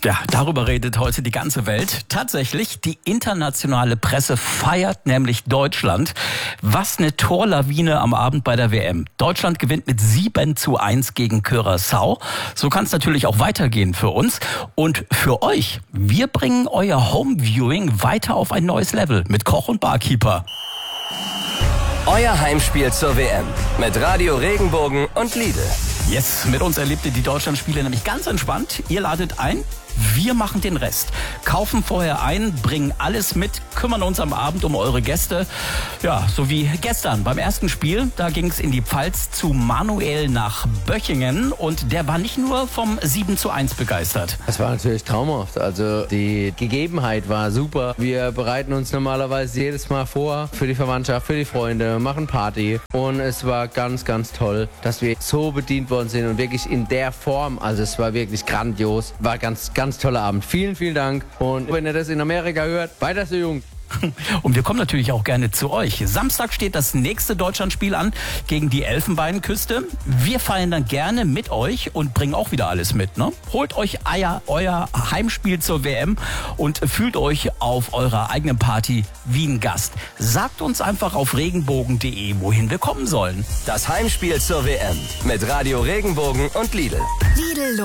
Ja, darüber redet heute die ganze Welt. Tatsächlich, die internationale Presse feiert nämlich Deutschland. Was eine Torlawine am Abend bei der WM. Deutschland gewinnt mit 7:1 gegen Curaçao. So kann es natürlich auch weitergehen für uns. Und für euch, wir bringen euer Homeviewing weiter auf ein neues Level mit Koch und Barkeeper. Euer Heimspiel zur WM mit Radio Regenbogen und Lidl. Yes, mit uns erlebt ihr die Deutschlandspiele nämlich ganz entspannt. Ihr ladet ein, wir machen den Rest. Kaufen vorher ein, bringen alles mit, kümmern uns am Abend um eure Gäste. Ja, so wie gestern beim ersten Spiel, da ging es in die Pfalz zu Manuel nach Böchingen und der war nicht nur vom 7:1 begeistert. Das war natürlich traumhaft, also die Gegebenheit war super. Wir bereiten uns normalerweise jedes Mal vor für die Verwandtschaft, für die Freunde, machen Party und es war ganz, ganz toll, dass wir so bedient worden sind und wirklich in der Form, also es war wirklich grandios, war ganz toller Abend. Vielen, vielen Dank und wenn ihr das in Amerika hört, weiter so jung. Und wir kommen natürlich auch gerne zu euch. Samstag steht das nächste Deutschlandspiel an gegen die Elfenbeinküste. Wir feiern dann gerne mit euch und bringen auch wieder alles mit. Ne? Holt euch euer Heimspiel zur WM und fühlt euch auf eurer eigenen Party wie ein Gast. Sagt uns einfach auf regenbogen.de, wohin wir kommen sollen. Das Heimspiel zur WM mit Radio Regenbogen und Lidl.